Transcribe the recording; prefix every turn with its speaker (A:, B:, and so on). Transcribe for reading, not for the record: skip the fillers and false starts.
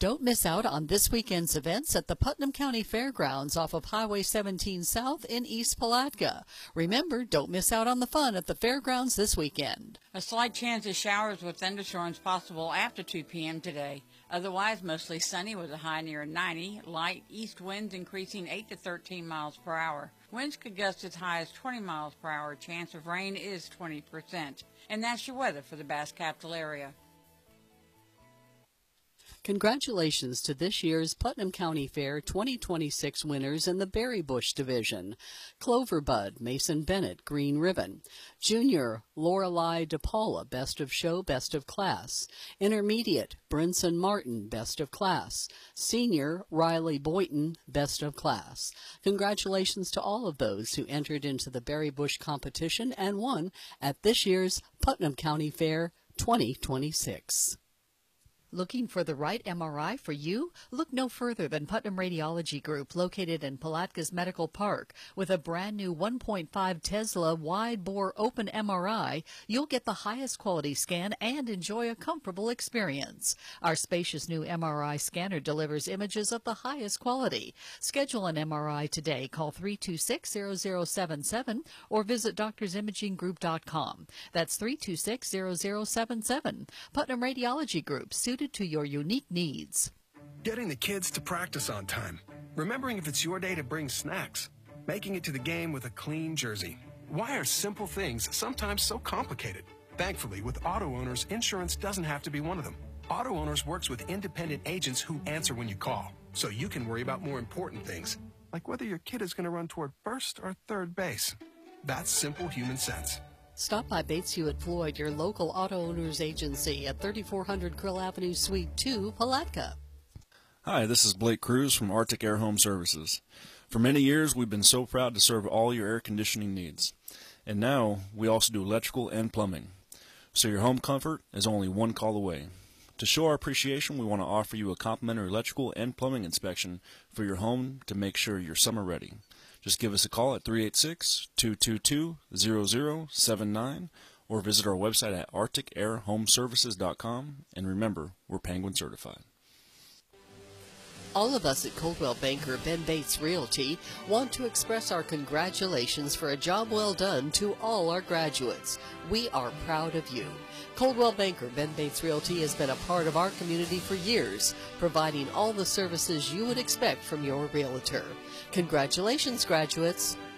A: Don't miss out on this weekend's events at the Putnam County Fairgrounds off of Highway 17 South in East Palatka. Remember, don't miss out on the fun at the fairgrounds this weekend.
B: A slight chance of showers with thunderstorms possible after 2 p.m. today. Otherwise, mostly sunny with a high near 90. Light east winds increasing 8 to 13 miles per hour. Winds could gust as high as 20 miles per hour. Chance of rain is 20%. And that's your weather for the Bass Capital area.
A: Congratulations to this year's Putnam County Fair 2026 winners in the Berry Bush Division. Cloverbud, Mason Bennett, Green Ribbon. Junior, Lorelei DePaula, Best of Show, Best of Class. Intermediate, Brinson Martin, Best of Class. Senior, Riley Boynton, Best of Class. Congratulations to all of those who entered into the Berry Bush competition and won at this year's Putnam County Fair 2026. Looking for the right MRI for you? Look no further than Putnam Radiology Group, located in Palatka's Medical Park. With a brand new 1.5 Tesla wide-bore open MRI, you'll get the highest quality scan and enjoy a comfortable experience. Our spacious new MRI scanner delivers images of the highest quality. Schedule an MRI today. Call 326-0077 or visit doctorsimaginggroup.com. That's 326-0077. Putnam Radiology Group, suited to your unique needs.
C: Getting the kids to practice on time. Remembering if it's your day to bring snacks. Making it to the game with a clean jersey. Why are simple things sometimes so complicated? Thankfully, with Auto Owners, insurance doesn't have to be one of them. Auto Owners works with independent agents who answer when you call, so you can worry about more important things, like whether your kid is going to run toward first or third base. That's simple human sense.
A: Stop by Bates Hewitt Floyd, your local auto owners agency at 3400 Krill Avenue, Suite 2, Palatka.
D: Hi, this is Blake Cruz from Arctic Air Home Services. For many years, we've been so proud to serve all your air conditioning needs. And now, we also do electrical and plumbing. So your home comfort is only one call away. To show our appreciation, we want to offer you a complimentary electrical and plumbing inspection for your home to make sure you're summer ready. Just give us a call at 386-222-0079 or visit our website at arcticairhomeservices.com. And remember, we're Penguin certified.
A: All of us at Coldwell Banker Ben Bates Realty want to express our congratulations for a job well done to all our graduates. We are proud of you. Coldwell Banker Ben Bates Realty has been a part of our community for years, providing all the services you would expect from your realtor. Congratulations, graduates.